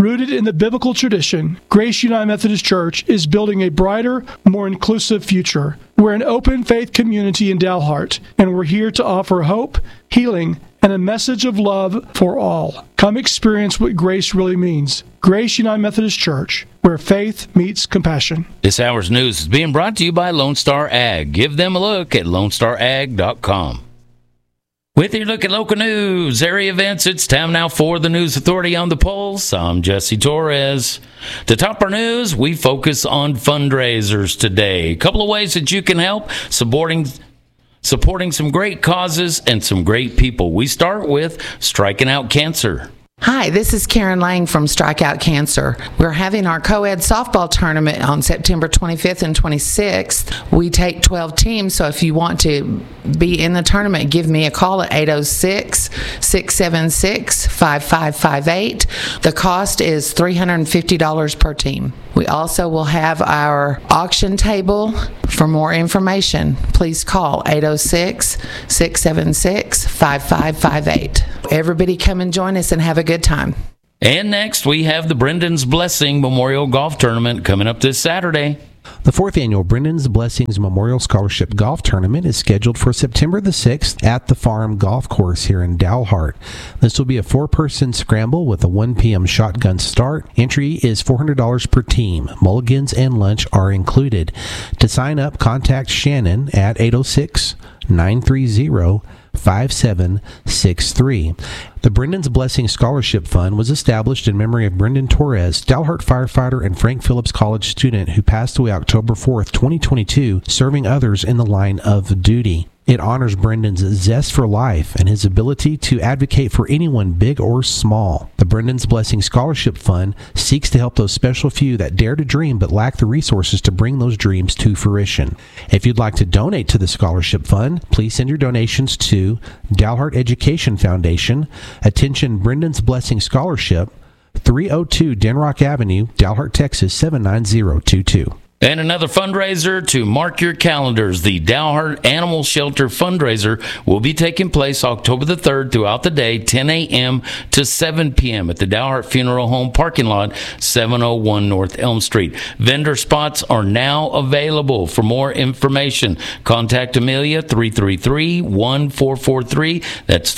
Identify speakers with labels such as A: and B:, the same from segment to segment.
A: Rooted in the biblical tradition, Grace United Methodist Church is building a brighter, more inclusive future. We're an open faith community in Dalhart, and we're here to offer hope, healing, and a message of love for all. Come experience what grace really means. Grace United Methodist Church, where faith meets compassion.
B: This hour's news is being brought to you by Lone Star Ag. Give them a look at lonestarag.com. With your look at local news, area events, it's time now for the News Authority on the Pulse. I'm Jesse Torres. To top our news, we focus on fundraisers today. A couple of ways that you can help supporting some great causes and some great people. We start with Striking Out Cancer.
C: Hi, this is Karen Lang from Strikeout Cancer. We're having our co-ed softball tournament on September 25th and 26th. We take 12 teams, so if you want to be in the tournament, give me a call at 806-676-5558. The cost is $350 per team. We also will have our auction table. For more information, please call 806-676-5558. Everybody come and join us and have a good time.
B: And next, we have the Brendan's Blessing Memorial Golf Tournament coming up this Saturday.
D: The 4th Annual Brendan's Blessings Memorial Scholarship Golf Tournament is scheduled for September the 6th at the Farm Golf Course here in Dalhart. This will be a 4-person scramble with a 1 p.m. shotgun start. Entry is $400 per team. Mulligans and lunch are included. To sign up, contact Shannon at 806-930-5763. The Brendan's Blessing Scholarship Fund was established in memory of Brendan Torres, Dalhart firefighter and Frank Phillips College student who passed away October 4th, 2022, serving others in the line of duty. It honors Brendan's zest for life and his ability to advocate for anyone big or small. The Brendan's Blessing Scholarship Fund seeks to help those special few that dare to dream but lack the resources to bring those dreams to fruition. If you'd like to donate to the Scholarship Fund, please send your donations to Dalhart Education Foundation, attention Brendan's Blessing Scholarship, 302 Denrock Avenue, Dalhart, Texas 79022.
B: And another fundraiser to mark your calendars. The Dalhart Animal Shelter fundraiser will be taking place October the 3rd throughout the day, 10 a.m. to 7 p.m. at the Dalhart Funeral Home parking lot, 701 North Elm Street. Vendor spots are now available. For more information, contact Amelia, 333-1443. That's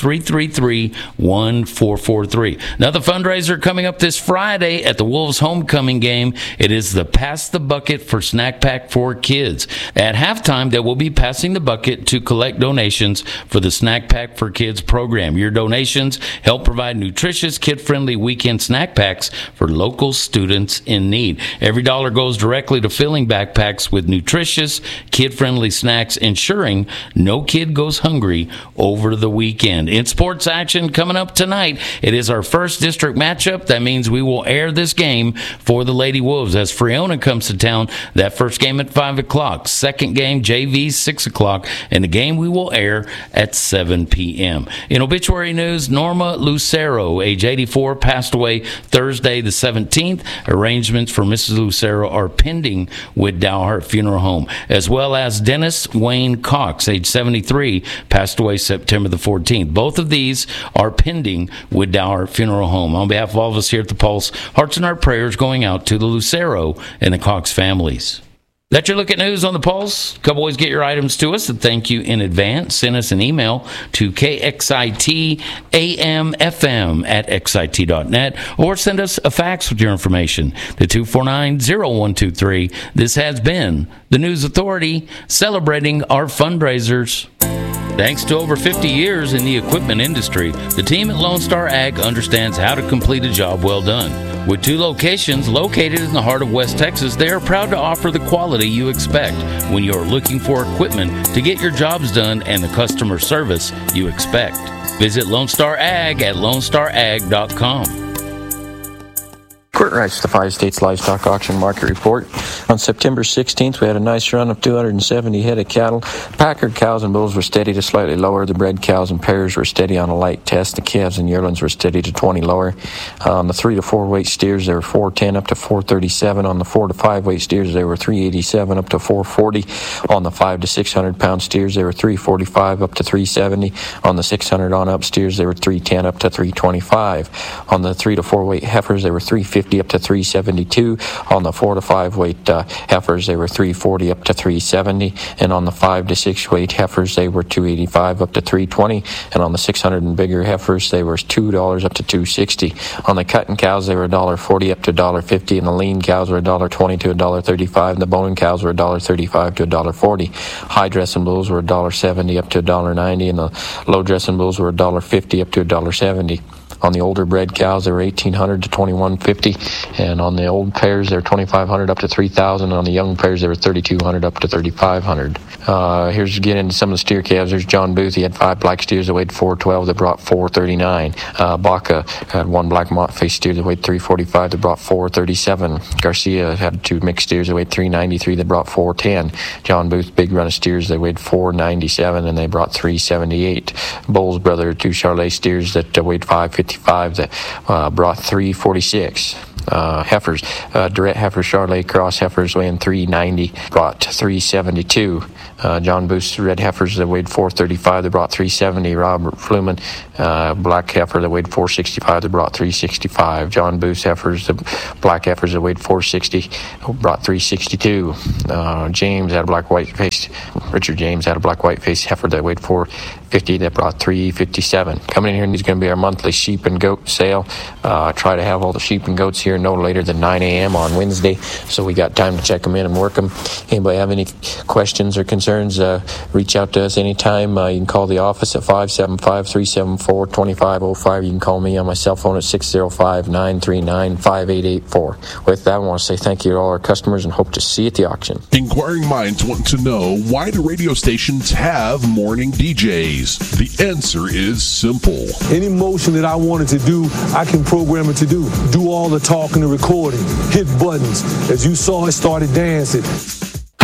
B: 333-1443. Another fundraiser coming up this Friday at the Wolves homecoming game. It is the Pass the Bucket for Snack Pack for Kids. At halftime, they will be passing the bucket to collect donations for the Snack Pack for Kids program. Your donations help provide nutritious, kid-friendly weekend snack packs for local students in need. Every dollar goes directly to filling backpacks with nutritious, kid-friendly snacks, ensuring no kid goes hungry over the weekend. In sports action coming up tonight, it is our first district matchup. That means we will air this game for the Lady Wolves as Freona comes to town. That first game at 5 o'clock. Second game, JV, 6 o'clock. And the game we will air at 7 p.m. In obituary news, Norma Lucero, age 84, passed away Thursday the 17th. Arrangements for Mrs. Lucero are pending with Dalhart Funeral Home. As well as Dennis Wayne Cox, age 73, passed away September the 14th. Both of these are pending with Dalhart Funeral Home. On behalf of all of us here at The Pulse, hearts and our prayers going out to the Lucero and the Cox families. That's your look at news on the Pulse. Couple ways to get your items to us, and thank you in advance. Send us an email to kxitamfm@xit.net or send us a fax with your information to 249-0123. This has been the News Authority celebrating our fundraisers. Thanks to over 50 years in the equipment industry, the team at Lone Star Ag understands how to complete a job well done. With 2 locations located in the heart of West Texas, they are proud to offer the quality you expect when you are looking for equipment to get your jobs done and the customer service you expect. Visit Lone Star Ag at lonestarag.com.
E: Court Rights, the 5 States Livestock Auction Market Report. On September 16th, we had a nice run of 270 head of cattle. Packer cows and bulls were steady to slightly lower. The bred cows and pairs were steady on a light test. The calves and yearlings were steady to 20 lower. On the 3 to 4 weight steers, they were 410 up to 437. On the 4 to 5 weight steers, they were 387 up to 440. On the 5 to 600 pound steers, they were 345 up to 370. On the 600 on up steers, they were 310 up to 325. On the 3 to 4 weight heifers, they were 350 up to 372. On the 4 to 5 weight heifers, they were 340 up to 370. And on the 5 to 6 weight heifers, they were 285 up to 320. And on the 600 and bigger heifers, they were $2 up to $2.60. On the cutting cows, they were $1.40 up to $1.50. And the lean cows were $1.20 to $1.35. And the boning cows were $1.35 to $1.40. High dressing bulls were $1.70 up to $1.90. And the low dressing bulls were $1.50 up to $1.70. On the older bred cows, they were $1,800 to $2,150, and on the old pairs, they were $2,500 up to $3,000. And on the young pairs, they were $3,200 up to $3,500. Here's getting into some of the steer calves. There's John Booth. He had 5 black steers that weighed 412 that brought 439. Baca had 1 black mott-faced steer that weighed 345 that brought 437. Garcia had 2 mixed steers that weighed 393 that brought 410. John Booth, big run of steers that weighed 497 and they brought 378. Bull's brother, 2 Charlet steers that weighed 555 that brought 346. Heifers, direct heifers, Charlet cross heifers weighing 390 brought 372. John Booth's red heifers that weighed 435 that brought 370. Robert Fluman, black heifer that weighed 465 that brought 365. John Booth's heifers, the black heifers that weighed 460 brought 362. James had a black white face. Richard James had a black white face heifer that weighed 450 that brought 357. Coming in here, and is going to be our monthly sheep and goat sale. Try to have all the sheep and goats here no later than 9 a.m. on Wednesday, so we got time to check them in and work them. Anybody have any questions or concerns, reach out to us anytime. You can call the office at 575-374-2505. You can call me on my cell phone at 605-939-5884. With that, I want to say thank you to all our customers and hope to see you at the auction.
F: Inquiring minds want to know, why do radio stations have morning DJs? The answer is simple.
G: Any motion that I wanted to do, I can program it to do. Do all the talking and recording, hit buttons. As you saw, it started dancing.